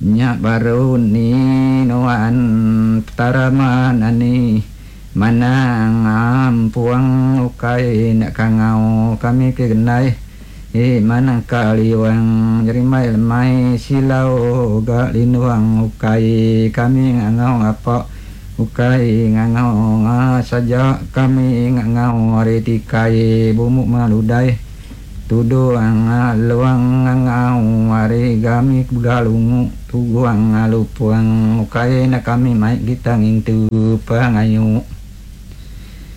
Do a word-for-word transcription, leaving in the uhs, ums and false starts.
nya baruni noan taramanani manang ampuang ukai nak kangau kami kenai eh manang kaliwang jerimai lemai silau ga linuang ukai kami ngangau apa ukai ngangau saja kami ngangau retikai bumuk maludai tuduang luang ngangau ari kami galungu tuguang lupuang ukai nak kami mai kita ngintu pangayu